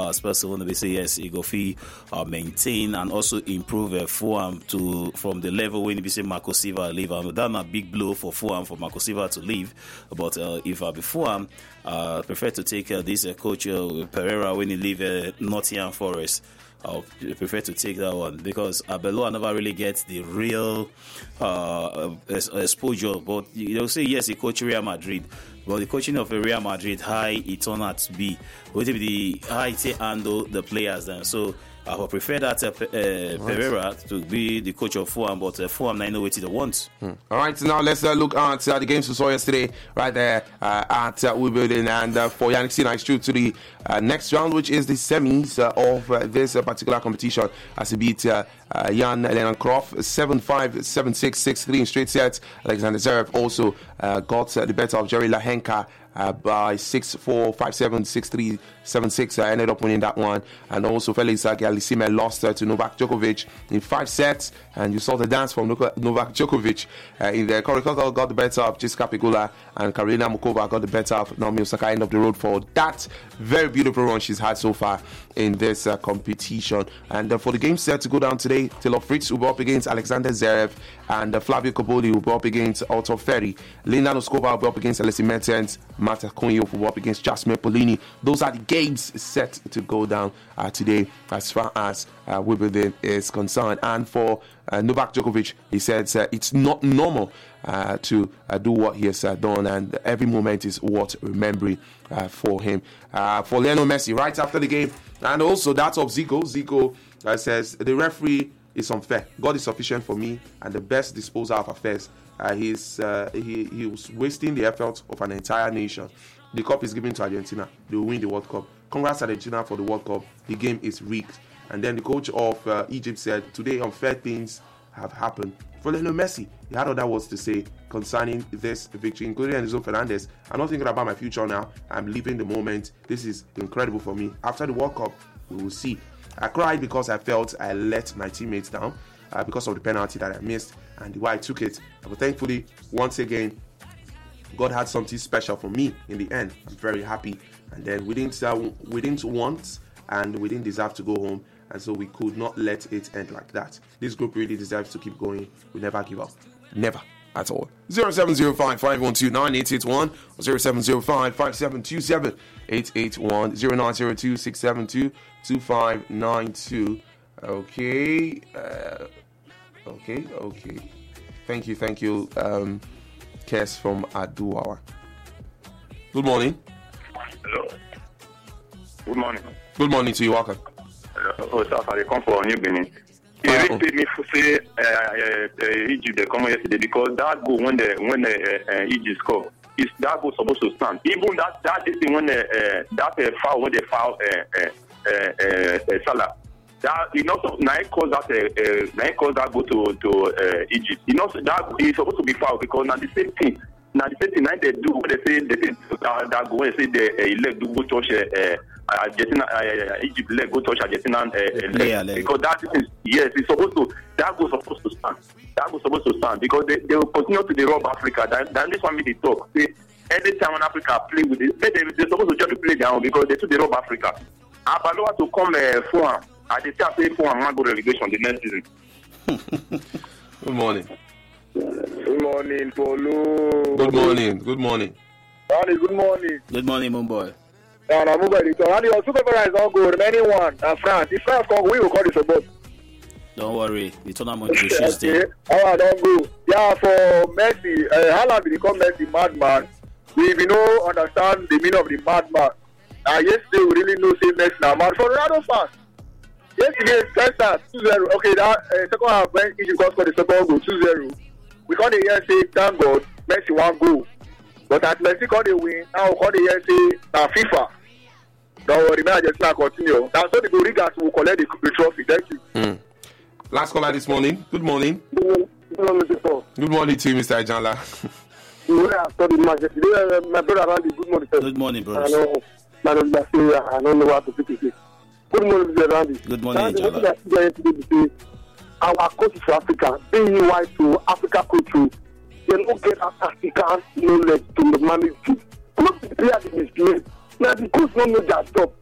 Spurs want to say yes, he go fee maintain and also improve Fulham from the level when you say Marco Silva leave. That's a big blow for Fulham for Marco Silva to leave. But if I be Fulham, prefer to take this coach Pereira when he leave Nottingham Forest. I prefer to take that one because Arbeloa never really gets the real exposure. But you'll say yes, he coached Real Madrid, but the coaching of Real Madrid, high it turned out to be. What will be the high to handle the players then? So I would prefer that Pereira to be the coach of Fulham, but Fulham I know what they want. All right, so now let's look at the games we saw yesterday right there at Wimbledon, and for Yannick Sinner is through to the next round, which is the semis of this particular competition, as he beat Jan Lennart-Croft 7-5, 7-6, 6-3 in straight sets. Alexander Zverev also got the better of Jerry Lahenka by 6-4, 5-7, 6-3, 7-6. Ended up winning that one. And also Felix Auger-Aliassime lost to Novak Djokovic in 5 sets. And you saw the dance from Novak Djokovic in there. Cory Kokel got the better of Jiska Pegula, and Karolina Muchova got the better of Naomi Osaka. End of the road for that very beautiful run she's had so far in this competition. And for the game set to go down today, Taylor Fritz will be up against Alexander Zverev, and Flavio Cobolli will be up against Otto Ferry. Linda Noskova will be up against Alessi Mertens. Marta Konyo will be up against Jasmine Polini. Those are the games set to go down today as far as Wimbledon is concerned. And for Novak Djokovic, he said it's not normal to do what he has done, and every moment is worth remembering for him. For Lionel Messi, right after the game, and also that of Zico. Zico says the referee is unfair. God is sufficient for me and the best disposer of affairs. He was wasting the effort of an entire nation. The cup is given to Argentina. They will win the World Cup. Congrats Argentina for the World Cup. The game is rigged. And then the coach of Egypt said, today unfair things have happened. For Lionel Messi, he had other words to say concerning this victory, including Enzo Fernandez. I'm not thinking about my future now. I'm living the moment. This is incredible for me. After the World Cup, we will see. I cried because I felt I let my teammates down because of the penalty that I missed and the way I took it. But thankfully, once again, God had something special for me in the end. I'm very happy. And then we didn't want and we didn't deserve to go home. And so we could not let it end like that. This group really deserves to keep going. We never give up. Never at all. 0705 512 9881 or 0705 5727 881 0902 672 2592. Okay. Thank you. Kes from Aduawa. Good morning. Hello. Good morning. Good morning to you, welcome. Oh, sir, I come for New Benin. He really paid me for say Egypt they come yesterday because that goal when the Egypt score is that goal supposed to stand. Even that thing when that foul when they foul Salah. That cause that go to Egypt. That is supposed to be foul because now the same thing. Now the same thing they do when they say that go when they say the leg do go touch Argentina Egypt leg go touch Argentina leg because that is yes it's supposed to that goes supposed to stand. That goes supposed to stand because they will continue to rob Africa. Then this one me they talk. Say anytime when Africa play with it, they're supposed to try to play down because they rob Africa. Abaloa to come for I say for and go relegation the next season. Good morning. Good morning, Polo. Good morning. Danny, good morning. Good morning, my boy. I'm moving. So, Andy, your supervisor is not good. Anyone, France. If France come, we will call the support. Don't worry. The tournament is Tuesday. Okay. Oh, don't go. Yeah, for Messi, Haaland will become Messi madman. We don't understand the meaning of the madman. Yesterday, we really know say Messi now. Man, for Ronaldo fans. Yesterday, first half 2-0. Okay, that second half when Egypt got for the second goal 2-0. We call the year say thank God Messi one goal. But at Messi call the win, now we call the year say FIFA. Don't worry, man, just now continue. That's so the Gorigas will collect the trophy. Thank you. Last caller this morning. Good morning. Good morning, Mr. Paul. Good morning to you, Mr. Ajanla. My brother Randy, good morning, sir. Good morning, brother. I don't know what to pick it. Good morning, Mr. Randy. Good morning, Ajanla. Our coaches for Africa, being white to Africa coaches, they don't get African knowledge to manage it. Not the player they misplay. Now the coach don't know their job.